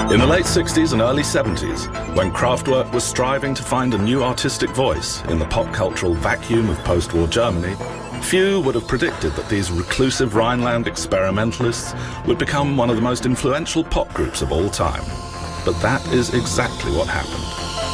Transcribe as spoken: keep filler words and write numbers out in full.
In the late sixties and early seventies, when Kraftwerk was striving to find a new artistic voice in the pop cultural vacuum of post-war Germany, few would have predicted that these reclusive Rhineland experimentalists would become one of the most influential pop groups of all time. But that is exactly what happened.